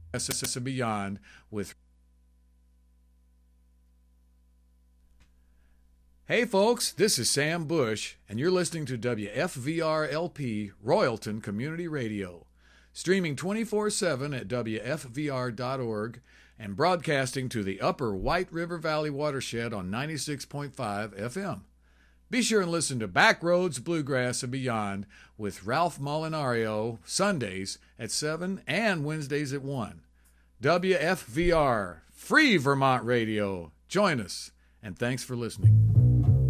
and Beyond with. Hey folks, this is Sam Bush, and you're listening to WFVR-LP Royalton Community Radio, streaming 24/7 at WFVR.org and broadcasting to the upper White River Valley watershed on 96.5 FM. Be sure and listen to Backroads, Bluegrass, and Beyond with Ralph Molinario Sundays at 7 and Wednesdays at 1. WFVR, free Vermont radio. Join us, and thanks for listening.